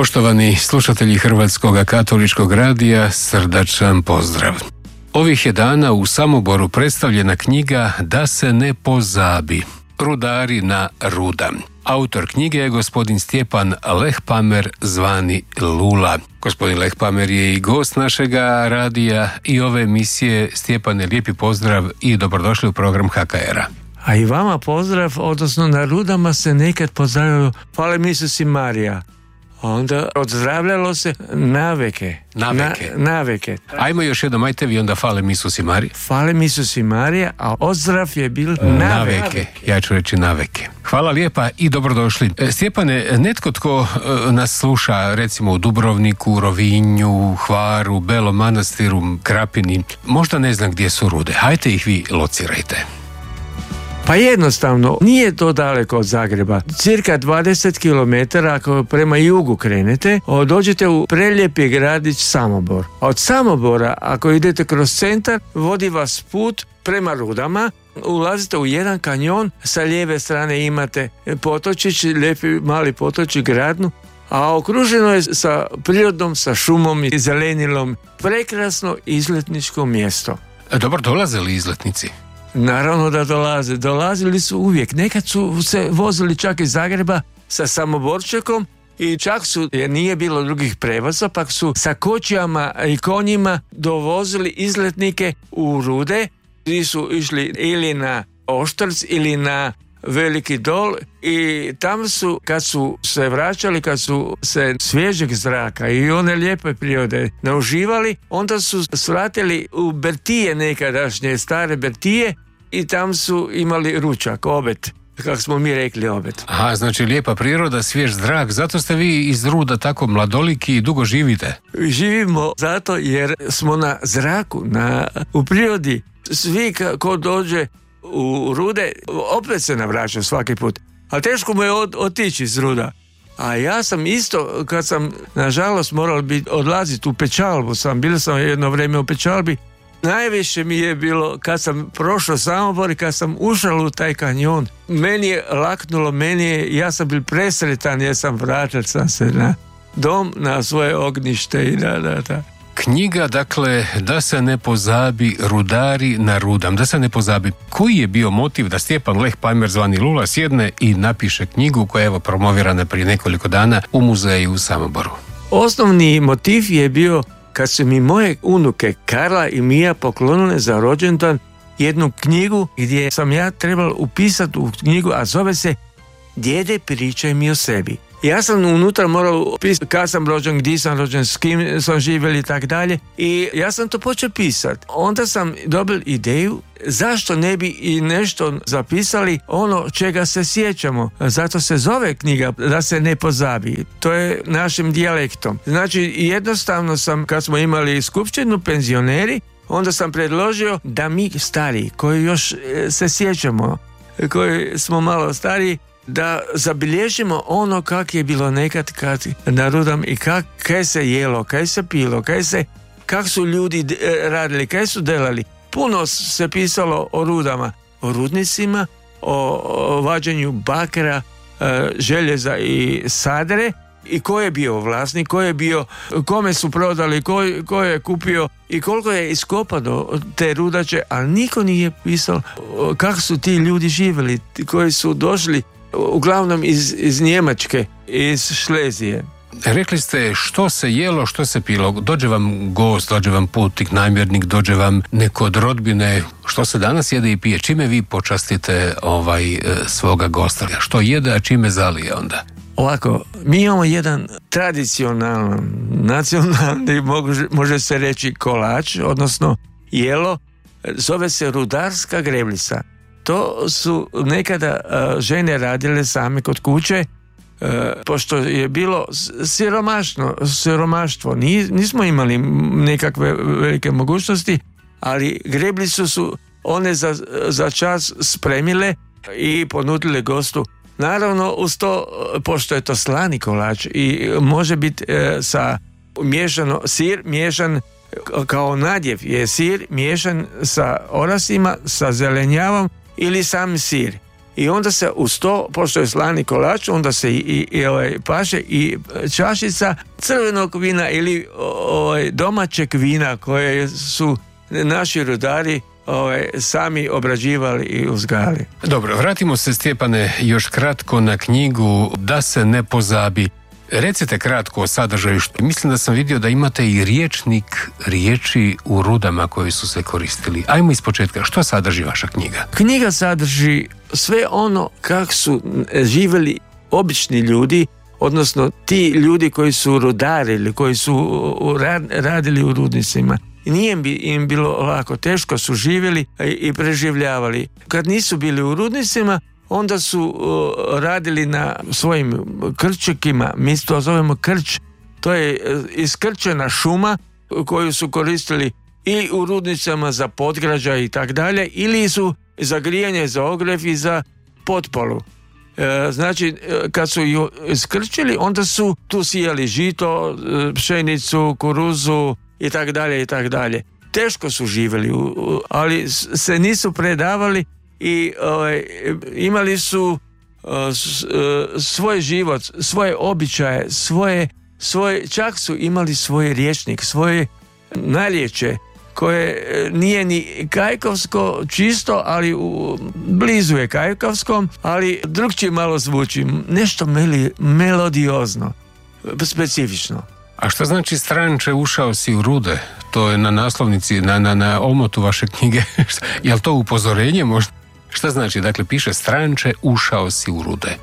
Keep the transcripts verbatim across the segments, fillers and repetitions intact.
Poštovani slušatelji Hrvatskog katoličkog radija, srdačan pozdrav. Ovih je dana u Samoboru predstavljena knjiga Da se ne pozabi, rudari na ruda. Autor knjige je gospodin Stjepan Lehpamer, zvani Lula. Gospodin Lehpamer je i gost našega radija i ove emisije. Stjepane, lijepi pozdrav i dobrodošli u program H K R-a. A i vama pozdrav, odnosno na rudama se nekad pozdravljalo Fale mi Isus i Marija. Onda odzdravljalo se naveke. Naveke. Na, naveke. Ajmo još jednom, ajte vi onda Fale mi Isus i Marija. Fale mi Isus i Marija, a ozdrav je bil naveke. Naveke. Ja ću reći naveke. Hvala lijepa i dobrodošli. Stjepane, netko tko nas sluša, recimo u Dubrovniku, Rovinju, Hvaru, Belom Manastiru, Krapini, možda ne zna gdje su rude. Hajte ih vi locirajte. Pa jednostavno, nije to daleko od Zagreba. Cirka dvadeset kilometara ako prema jugu krenete, dođete u prelijepi gradić Samobor. Od Samobora, ako idete kroz centar, vodi vas put prema rudama, ulazite u jedan kanjon, sa lijeve strane imate potočić, lijepi mali potočić, Gradnu, a okruženo je sa prirodom, sa šumom i zelenilom. Prekrasno izletničko mjesto. Dobro, dolaze li izletnici? Naravno da dolaze. Dolazili su uvijek. Nekad su se vozili čak iz Zagreba sa samoborčekom i čak su, jer nije bilo drugih prevoza, pa su sa kočijama i konjima dovozili izletnike u rude. Ti su išli ili na Oštrc ili na Veliki Dol i tam su, kad su se vraćali, kad su se svježeg zraka i one lijepe prirode nauživali, onda su svratili u Bertije, nekadašnje stare Bertije, i tam su imali ručak, obed, kako smo mi rekli, obed. Aha, znači lijepa priroda, svjež zrak, zato ste vi iz ruda tako mladoliki i dugo živite. Živimo zato jer smo na zraku, na, u prirodi. Svi ko dođe u rude, opet se navraća svaki put. Ali teško mu je od, otići iz ruda. A ja sam isto, kad sam nažalost moral biti odlaziti u Pečalbu, sam, bilo sam jedno vrijeme u Pečalbi, najviše mi je bilo kad sam prošao Samobor i kad sam ušao u taj kanjon. Meni je laknulo, meni je, ja sam bil presretan jer sam vraćao sam se na dom, na svoje ognjište i da, da, da. Knjiga, dakle, Da se ne pozabi, rudari na rudam. Da se ne pozabi. Koji je bio motiv da Stjepan Lehpamer, zvani Lula, sjedne i napiše knjigu koja je evo promovirana prije nekoliko dana u muzeju u Samoboru? Osnovni motiv je bio kad su mi moje unuke Karla i Mija poklonile za rođendan jednu knjigu gdje sam ja trebal upisati u knjigu, a zove se Djede, pričaj mi o sebi. Ja sam unutra morao pisati kad sam rođen, gdje sam rođen, s kim sam živjeli i tak dalje. I ja sam to počeo pisati. Onda sam dobil ideju zašto ne bi i nešto zapisali ono čega se sjećamo. Zato se zove knjiga Da se ne pozabi. To je našim dijalektom. Znači jednostavno sam, kad smo imali skupštinu penzioneri, onda sam predložio da mi stariji, koji još se sjećamo, koji smo malo stariji, da zabilježimo ono kak je bilo nekad kad na rudam i kak, kaj se jelo, kaj se pilo, kaj se, kak su ljudi radili, kaj su delali. Puno se pisalo o rudama, o rudnicima, o, o vađenju bakra, željeza i sadre i ko je bio vlasnik, ko je bio, kome su prodali, ko, ko je kupio i koliko je iskopano te rudače, ali niko nije pisao kako su ti ljudi živjeli, koji su došli uglavnom iz, iz Njemačke, iz Šlezije. Rekli ste što se jelo, što se pilo. Dođe vam gost, dođe vam putnik, namjernik, dođe vam neko od rodbine. Što se danas jede i pije? Čime vi počastite ovaj, svoga gosta? Što jede, a čime zalije onda? Ovako, mi imamo jedan tradicionalan, nacionalni, može, može se reći kolač, odnosno jelo, zove se rudarska greblica. To su nekada uh, žene radile same kod kuće, uh, pošto je bilo siromašno, siromaštvo. Nis, nismo imali nekakve velike mogućnosti, ali greblicu su one za, za čas spremile i ponudile gostu. Naravno, uz to, pošto je to slani kolač i može biti uh, sa miješano, sir miješan kao nadjev, je sir miješan sa orasima, sa zelenjavom ili sam sir. i onda se uz to, pošto je slani kolač, onda se i, i, i ovaj, paše i čašica crvenog vina ili ovaj, domaćeg vina koje su naši rudari ovaj, sami obrađivali i uzgajali. Dobro, vratimo se, Stjepane, još kratko na knjigu Da se ne pozabi. Recite kratko o sadržaju. Mislim da sam vidio da imate i riječnik riječi u rudama koji su se koristili. Ajmo iz početka. Što sadrži vaša knjiga? Knjiga sadrži sve ono kako su živjeli obični ljudi, odnosno ti ljudi koji su rudarili, koji su radili u rudnicima. Nije im bilo lako, teško su živjeli i preživljavali. Kad nisu bili u rudnicima, onda su radili na svojim krčekima, mi to zovemo krč, to je iskrčena šuma koju su koristili i u rudnicama za podgrađaj i tak dalje, ili su za grijanje, za ogrjev i za potpalu. Znači, kad su ju iskrčili, onda su tu sijali žito, pšenicu, kuruzu i tak dalje i tak dalje. Teško su živjeli, ali se nisu predavali i ovaj, imali su uh, s, uh, svoj život, svoje običaje, svoje, svoje, čak su imali svoj rječnik, svoje narječje koje nije ni kajkavsko čisto, ali u, blizu je kajkavskom, ali drugčije malo zvuči, nešto meli, melodiozno, specifično. A što znači stranče ušao si u rude? To je na naslovnici, na, na, na omotu vaše knjige. Je li to upozorenje možda? Šta znači? Dakle, piše stranče ušao si u rude.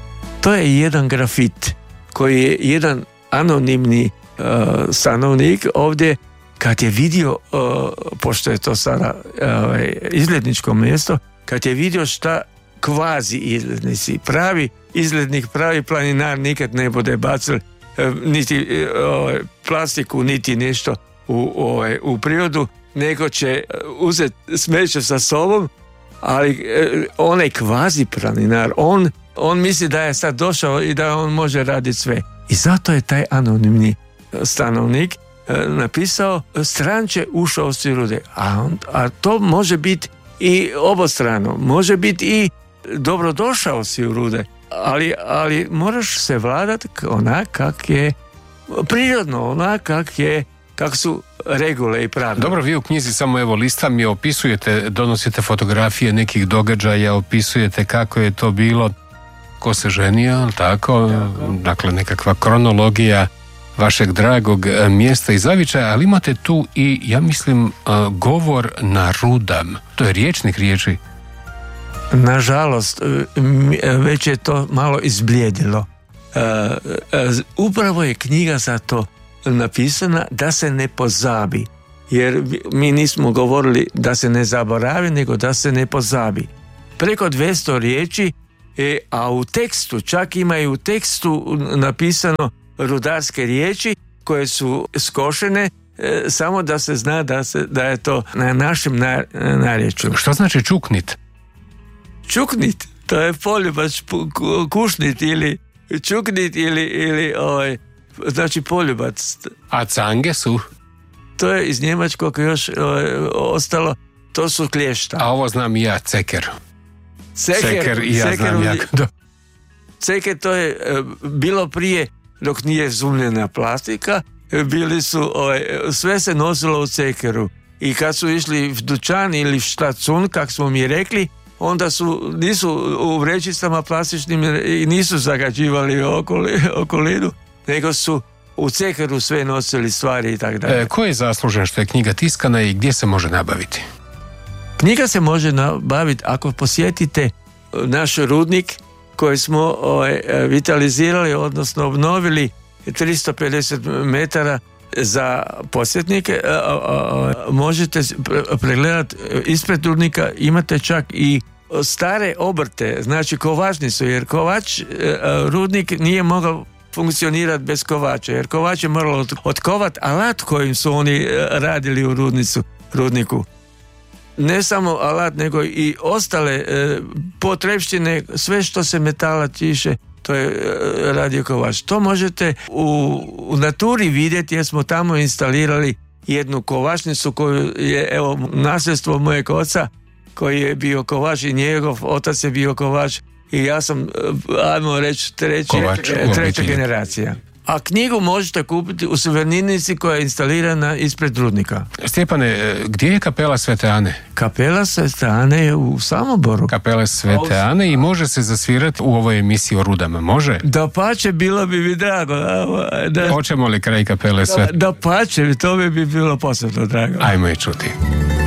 To je jedan grafit koji je jedan anonimni uh, stanovnik ovdje kad je vidio, uh, pošto je to sada uh, izgledničko mjesto, kad je vidio šta kvazi izglednici, pravi izglednik, pravi planinar nikad ne bude bacil uh, niti uh, plastiku, niti nešto u, uh, u prirodu, nego će uzeti smeće sa sobom, ali onaj kvazi planinar, on, on misli da je sad došao i da on može raditi sve. I zato je taj anonimni stanovnik napisao stranče ušao si u rude. A, on, a to može biti i obostrano, može biti i dobrodošao si u rude, ali, ali moraš se vladati onak kak je prirodno, onak kak je kako su regule i pravila. Dobro, vi u knjizi samo evo listam je opisujete, donosite fotografije nekih događaja, opisujete kako je to bilo, ko se ženio, tako, dakle nekakva kronologija vašeg dragog mjesta i zavičaja, ali imate tu i, ja mislim, govor na rudam. To je riječnik riječi. Nažalost, već je to malo izblijedilo. Upravo je knjiga za to napisana da se ne pozabi, jer mi nismo govorili da se ne zaboravi, nego da se ne pozabi. Preko dvjesto riječi, e, a u tekstu, čak ima i u tekstu napisano rudarske riječi koje su skošene, e, samo da se zna da, se, da je to na našem na, narječju. Što znači čuknit? Čuknit, to je poljubac, kušnit ili čuknit ili, ili ovaj, znači poljubac. A cange su? To je iz njemačkog još o, ostalo, to su klješta. A ovo znam i ja, ceker. Ceker, ceker i ja ceker, znam jako. Do. Ceker to je bilo prije, dok nije zumljena plastika, bili su, o, sve se nosilo u cekeru. I kad su išli v dućan ili v štacun, kak smo mi rekli, onda su, nisu u vrećicama plastičnim i nisu zagađivali okoli, okolinu, nego su u cekeru sve nosili stvari i tako dalje. E, ko je zaslužen što je knjiga tiskana i gdje se može nabaviti? Knjiga se može nabaviti ako posjetite naš rudnik koji smo o, vitalizirali, odnosno obnovili tristo pedeset metara za posjetnike. O, o, možete pregledati ispred rudnika, imate čak i stare obrte, znači kovačnicu, jer kovač, rudnik nije mogao funkcionirati bez kovača, jer kovač je moralo otkovati alat kojim su oni radili u rudnicu, rudniku. Ne samo alat, nego i ostale e, potrepštine, sve što se metala tiše, to je e, radio kovač. To možete u, u naturi vidjeti, jer smo tamo instalirali jednu kovačnicu koju je, evo, nasljedstvo mojeg oca, koji je bio kovač i njegov otac je bio kovač i ja sam, ajmo reći, treći, Kovač, treća generacija. A knjigu možete kupiti u suvenirnici koja je instalirana ispred rudnika. Stjepane, gdje je kapela Svete Ane? Kapela Svete Ane je u Samoboru. Kapela Svete Ane i može se zasvirati u ovoj emisiji o rudama, može? Da pače, bilo bi mi drago. Da, Hoćemo li kraj kapele Svete? Da, da pače, to bi bi bilo posebno drago. Ajmo je čuti.